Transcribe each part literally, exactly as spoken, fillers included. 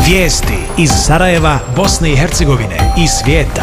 Vijesti iz Sarajeva, Bosne i Hercegovine i svijeta.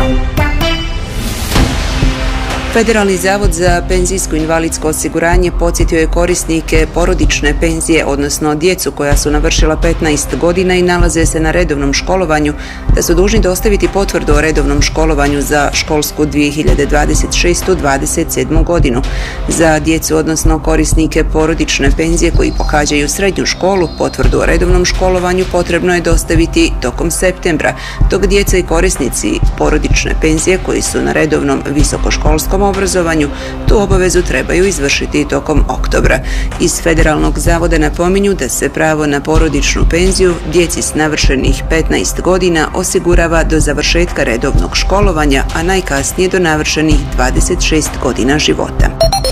Federalni zavod za penzijsko invalidsko osiguranje podsjetio je korisnike porodične penzije, odnosno djecu koja su navršila petnaest godina i nalaze se na redovnom školovanju, da su dužni dostaviti potvrdu o redovnom školovanju za školsku dvije hiljade dvadeset šeste dvadeset sedme godinu. Za djecu, odnosno korisnike porodične penzije koji pohađaju srednju školu, potvrdu o redovnom školovanju potrebno je dostaviti tokom septembra, dok djeca i korisnici porodične penzije koji su na redovnom visokoškolskom obrazovanju tu obavezu trebaju izvršiti tokom oktobra. Iz Federalnog zavoda napominju da se pravo na porodičnu penziju djeci s navršenih petnaest godina osigurava do završetka redovnog školovanja, a najkasnije do navršenih dvadeset šest godina života.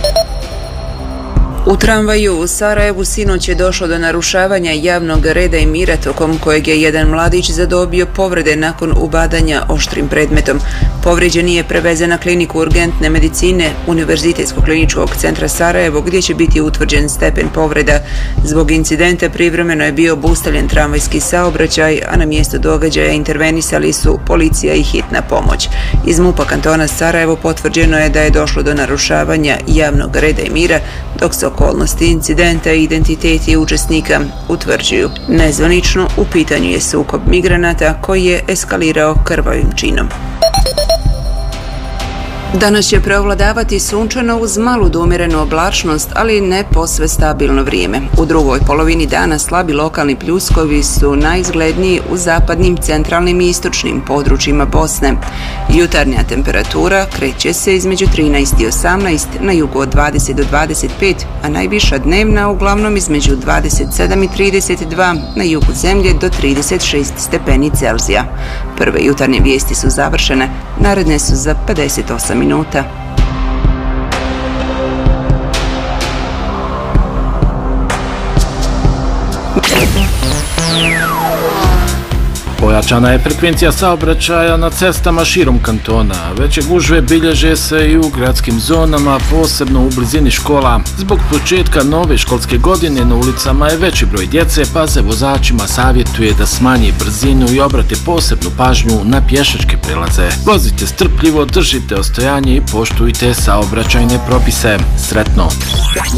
U tramvaju u Sarajevu sinoć je došlo do narušavanja javnog reda i mira, tokom kojeg je jedan mladić zadobio povrede nakon ubadanja oštrim predmetom. Povrijeđeni je prevezen na kliniku urgentne medicine Univerzitetskog kliničkog centra Sarajevo, gdje će biti utvrđen stepen povreda. Zbog incidenta privremeno je bio obustavljen tramvajski saobraćaj, a na mjestu događaja intervenisali su policija i hitna pomoć. Iz MUP-a kantona Sarajevo potvrđeno je da je došlo do narušavanja javnog reda i mira, dok se okolnosti incidenta i identiteti učesnika utvrđuju. Nezvanično u pitanju je sukob migranata koji je eskalirao krvavim činom. Danas će preovladavati sunčano uz malu do umjerenu oblačnost, ali ne posve stabilno vrijeme. U drugoj polovini dana slabi lokalni pljuskovi su najizgledniji u zapadnim, centralnim i istočnim područjima Bosne. Jutarnja temperatura kreće se između trinaest i osamnaest, na jugu od dvadeset do dvadeset pet, a najviša dnevna uglavnom između dvadeset sedam i trideset dva, na jugu zemlje do trideset šest stepeni Celzija. Prve jutarnje vijesti su završene, naredne su za pedeset osam minuta. Pojačana je frekvencija saobraćaja na cestama širom kantona. Veće gužve bilježe se i u gradskim zonama, posebno u blizini škola. Zbog početka nove školske godine na ulicama je veći broj djece, pa se vozačima savjetuje da smanji brzinu i obrate posebnu pažnju na pješačke prelaze. Vozite strpljivo, držite ostojanje i poštujte saobraćajne propise. Sretno!